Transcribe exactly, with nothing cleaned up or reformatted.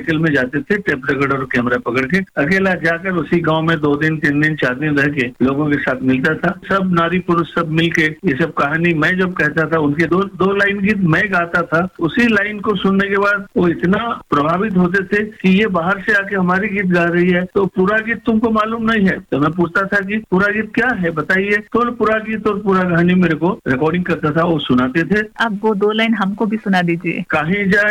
Cycle में जाते थे, टेप रिकॉर्डर और कैमरा पकड़ के, अकेला जाकर उसी गांव में दो दिन तीन दिन चार दिन रह के लोगों के साथ मिलता था। सब नारी पुरुष सब मिलके ये सब कहानी मैं जब कहता था, उनके दो दो लाइन गीत मैं गाता था, उसी लाइन को सुनने के बाद वो इतना प्रभावित होते थे कि ये बाहर से आके हमारी गीत गा रही है, तो पूरा गीत तुमको मालूम नहीं है। तो मैं पूछता था कि पूरा गीत क्या है बताइए, तो पूरा गीत और पूरा कहानी मेरे को रिकॉर्डिंग करता था, वो सुनाते थे। अब वो दो लाइन हमको भी सुना दीजिए। कहीं जाए